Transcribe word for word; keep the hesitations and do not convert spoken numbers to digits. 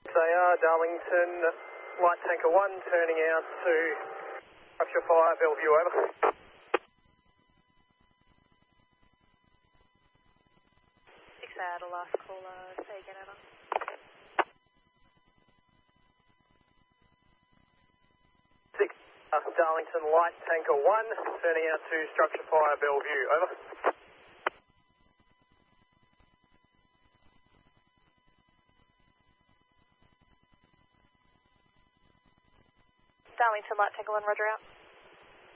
They are Darlington, Light Tanker one, turning out to Structure Fire, Bellevue, over. Six out, last caller, say again, over. Six, uh, Darlington, Light Tanker one, turning out to Structure Fire, Bellevue, over. Darlington, Light Tanker one, roger out.